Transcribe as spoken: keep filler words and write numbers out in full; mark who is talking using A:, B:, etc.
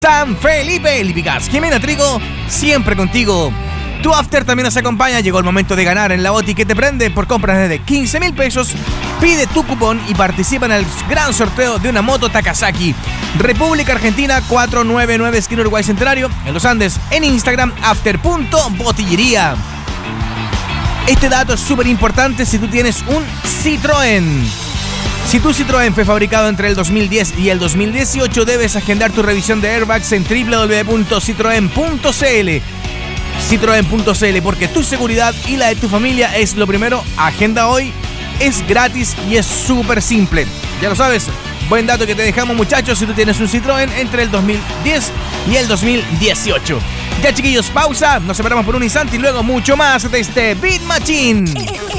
A: San Felipe, Lipigas, Jimena Trigo, siempre contigo. Tu after también nos acompaña. Llegó el momento de ganar en la Boti que te prende por compras desde quince mil pesos. Pide tu cupón y participa en el gran sorteo de una moto Takasaki. República Argentina, cuatrocientos noventa y nueve, esquina Uruguay Centenario, en los Andes. En Instagram, after.botillería. Este dato es súper importante si tú tienes un Citroën. Si tu Citroën fue fabricado entre el dos mil diez y el dos mil dieciocho, debes agendar tu revisión de airbags en doble u doble u doble u punto citroen punto c l. Citroen punto c l, porque tu seguridad y la de tu familia es lo primero. Agenda hoy, es gratis y es súper simple. Ya lo sabes, buen dato que te dejamos, muchachos, si tú tienes un Citroën entre el dos mil diez y el dos mil dieciocho. Ya, chiquillos, pausa, nos separamos por un instante y luego mucho más de este Beat Machine.